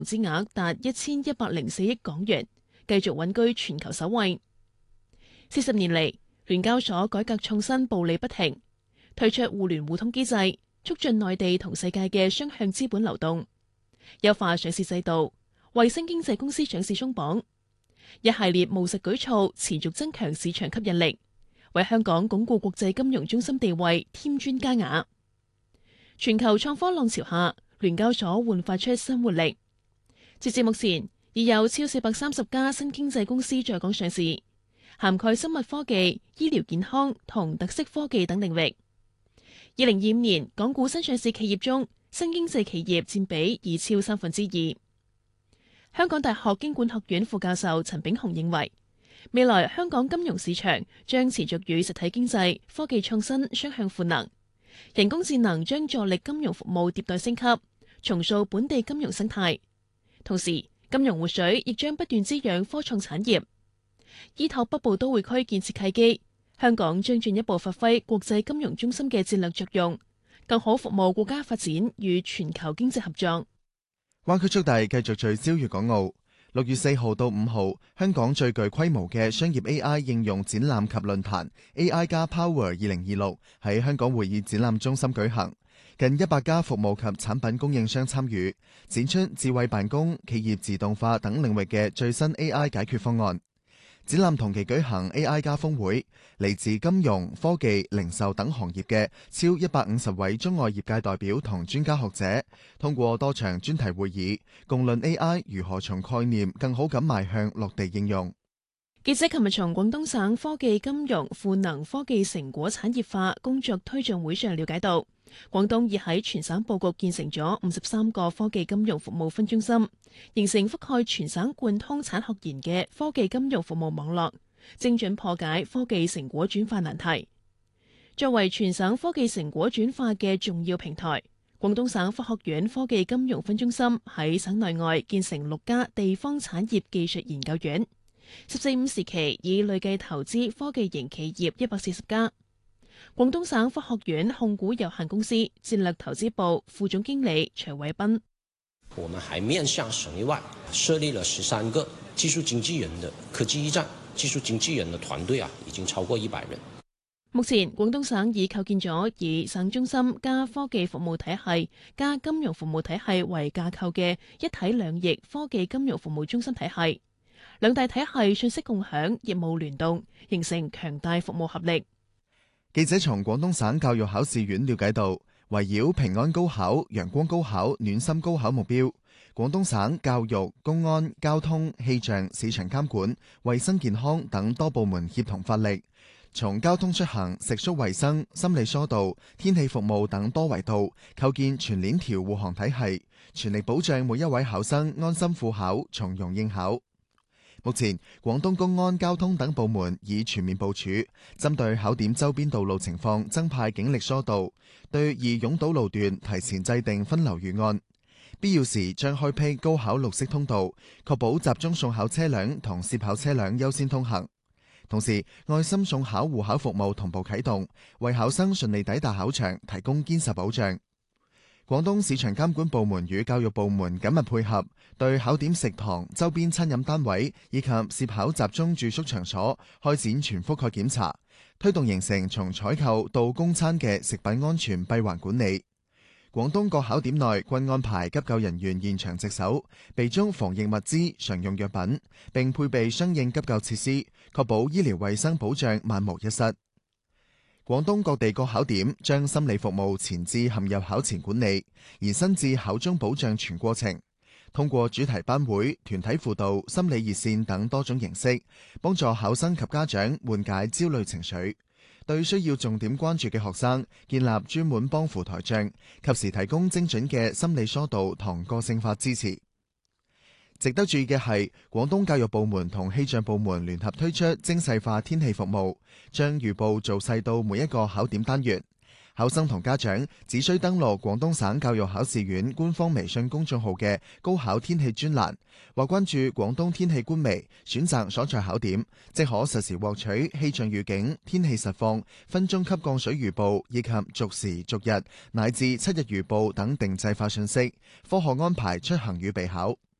資額達1104億港元，繼續穩居全球首位。40年嚟，聯交所改革創新步履不停，推出互聯互通機制，促進內地同世界嘅雙向資本流動，優化上市制度，為新經濟公司上市鬆綁，一系列務實舉措持續增強市場吸引力，為香港鞏固國際金融中心地位添磚加瓦。全球創科浪潮下，聯交所煥發出新活力。截至目前，已有超430家新經濟公司在港上市，涵蓋生物科技、醫療健康同特色科技等領域。2025年，港股新上市企業中，新經濟企業佔比已超2/3。香港大學經管學院副教授陳炳雄認為，未來香港金融市場將持續與實體經濟、科技創新雙向賦能。人工智能將助力金融服務迭代升級，重塑本地金融生態。同時，金融活水亦將不斷滋養科創產業。依託北部都會區建設契機，香港將進一步發揮國際金融中心嘅戰略作用，更好服務國家發展與全球經濟合作。 灣區速遞繼續聚焦粵港澳。6月4號到5號，香港最具規模嘅商業 AI 應用展覽及論壇 AI 加 Power 2026喺香港會議展覽中心舉行，近100家服務及產品供應商參與，展出智慧辦公、企業自動化等領域嘅最新 AI 解決方案。展覽同期舉行 AI 加峰會，嚟自金融、科技、零售等行業嘅超150位中外業界代表同專家學者，通過多場專題會議，共論 AI 如何從概念更好咁邁向落地應用。 記者琴日從廣東省科技金融賦能科技成果產業化工作推進會上了解到，廣東已喺全省佈局建成咗53個科技金融服務分中心，形成覆蓋全省貫通產學研嘅科技金融服務網絡，精準破解科技成果轉化難題。作為全省科技成果轉化嘅重要平台，廣東省科學院科技金融分中心喺省內外建成6家地方產業技術研究院。14-5時期已累計投資科技型企業140家。廣東省科學院控股有限公司戰略投資部副總經理徐偉斌： 我們還面向省內外設立了13個技術經紀人的科技驛站，技術經紀人的團隊已經超過100人。 目前廣東省已構建咗以省中心加科技服務體系加金融服務體系為架構嘅一體兩翼科技金融服務中心體系。兩大體系信息共享、業務聯動，形成強大服務合力。 記者從廣東省教育考試院了解到，圍繞平安高考、陽光高考、暖心高考目標，廣東省教育、公安、交通、氣象、市場監管、衛生健康等多部門協同發力，從交通出行、食宿衛生、心理疏導、天氣服務等多維度構建全鏈條護航體系，全力保障每一位考生安心赴考、從容應考。目前，廣東公安、交通等部門已全面部署，針對考點周邊道路情況增派警力疏導，對易擁堵路段提前制定分流預案，必要時將開闢高考綠色通道，確保集中送考車輛同涉考車輛優先通行。同時，愛心送考互考服務同步啟動，為考生順利抵達考場提供堅實保障。廣東市場監管部門與教育部門緊密配合，對考點食堂、周邊餐飲單位以及涉考集中住宿場所開展全覆蓋檢查，推動形成從採購到供餐嘅食品安全閉環管理。廣東各考點內均安排急救人員現場值守，備足防疫物資、常用藥品，並配備相應急救設施，確保醫療衛生保障萬無一失。廣東各地各考點將心理服務前置陷入考前管理，延伸至考中保障全過程，通過主題班會、團體輔導、心理熱線等多種形式，幫助考生及家長緩解焦慮情緒。對需要重點關注嘅學生，建立專門幫扶台帳，及時提供精準嘅心理疏導同個性化支持。值得注意嘅係，廣東教育部門同氣象部門聯合推出精細化天氣服務，將預報做細到每一個考點單元。 考生同家長只需登錄廣東省教育考試院官方微信公眾號嘅高考天氣專欄，或關注廣東天氣官微，選擇所在考點，即可實時獲取氣象預警、天氣實況、分鐘級降水預報以及逐時逐日乃至7日預報等定制化信息，科學安排出行與備考。